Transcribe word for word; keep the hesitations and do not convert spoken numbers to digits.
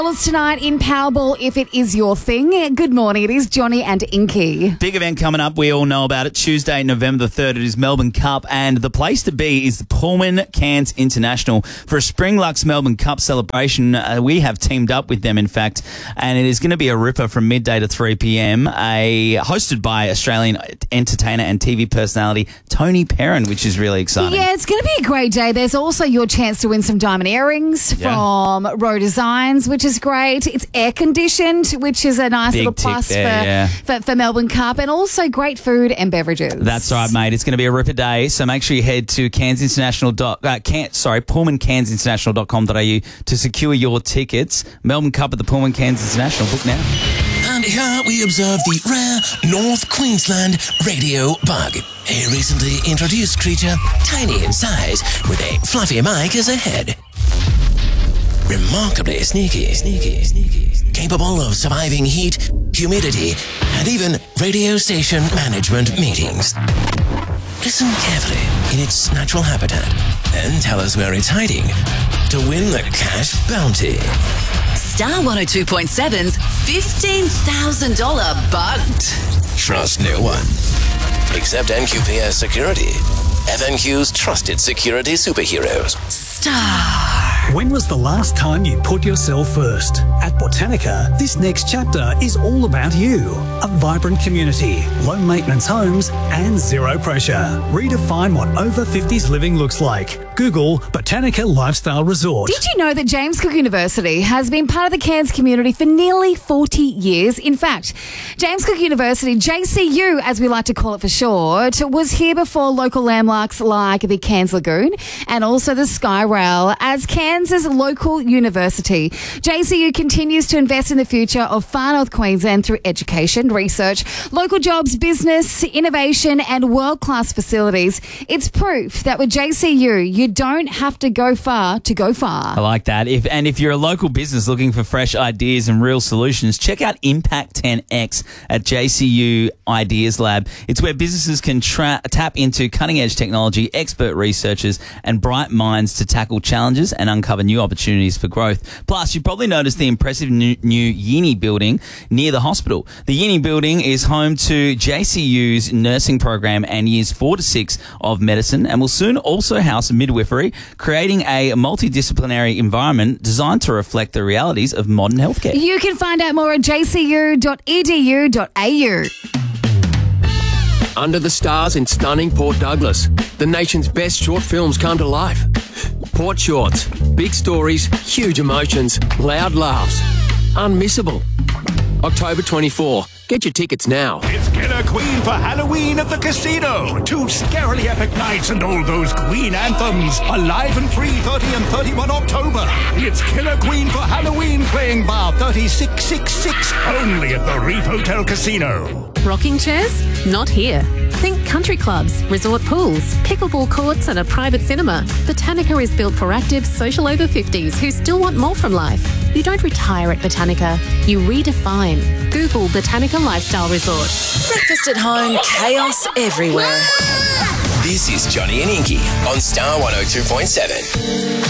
Dollars tonight in Powerball if it is your thing. Good morning. It is Johnny and Inky. Big event coming up. We all know about it. Tuesday, November the third. It is Melbourne Cup, and the place to be is the Pullman Cairns International for a Spring Lux Melbourne Cup celebration. Uh, we have teamed up with them, in fact, and it is going to be a ripper from midday to three p.m. A hosted by Australian entertainer and T V personality Tony Perrin, which is really exciting. Yeah, it's going to be a great day. There's also your chance to win some diamond earrings Yeah. from Row Designs, which is great. It's air conditioned, which is a nice Big little tick plus there, for, yeah. for for Melbourne Cup, and also great food and beverages. That's right, mate. It's going to be a ripper day, so make sure you head to Cairns International. Dot, uh, Can, sorry, Pullman Cairns International dot com dot a u to secure your tickets. Melbourne Cup at the Pullman Cairns International. Book now. And here we observe the rare North Queensland radio bug, a recently introduced creature, tiny in size, with a fluffy mic as a head. Remarkably sneaky, sneaky, sneaky, capable of surviving heat, humidity, and even radio station management meetings. Listen carefully in its natural habitat and tell us where it's hiding to win the cash bounty. Star one oh two point seven's fifteen thousand dollars bugged. Trust no one. Except N Q P S Security. F N Q's trusted security superheroes. Star. When was the last time you put yourself first? At Botanica, this next chapter is all about you. A vibrant community, low maintenance homes, and zero pressure. Redefine what over fifties living looks like. Google Botanica Lifestyle Resort. Did you know that James Cook University has been part of the Cairns community for nearly forty years? In fact, James Cook University, J C U as we like to call it for short, was here before local landmarks like the Cairns Lagoon and also the Skyrail. As Cairns' local university, J C U continues to invest in the future of Far North Queensland through education, research, local jobs, business, innovation and world-class facilities. It's proof that with J C U, you don't have to go far to go far. I like that. If and if you're a local business looking for fresh ideas and real solutions, check out Impact ten X at J C U Ideas Lab. It's where businesses can tra- tap into cutting-edge technology, expert researchers, and bright minds to tackle challenges and uncover new opportunities for growth. Plus, you probably noticed the impressive new, new Yini building near the hospital. The Yini building is home to J C U's nursing program and years four to six of medicine, and will soon also house midwifery, creating a multidisciplinary environment designed to reflect the realities of modern healthcare. You can find out more at j c u dot e d u dot a u. Under the stars in stunning Port Douglas, the nation's best short films come to life. Port Shorts. Big stories, huge emotions, loud laughs. Unmissable. October twenty-fourth. Get your tickets now. It's Killer Queen for Halloween at the casino. Two scarily epic nights and all those Queen anthems. Alive and free thirty and thirty-first October. It's Killer Queen for Halloween playing bar thirty-six sixty-six only at the Reef Hotel Casino. Rocking chairs? Not here. Think country clubs, resort pools, pickleball courts and a private cinema. Botanica is built for active social over fifties who still want more from life. You don't retire at Botanica, you redefine. Google Botanica Lifestyle Resort. Breakfast at home, chaos everywhere. This is Johnny and Inky on Star one oh two point seven.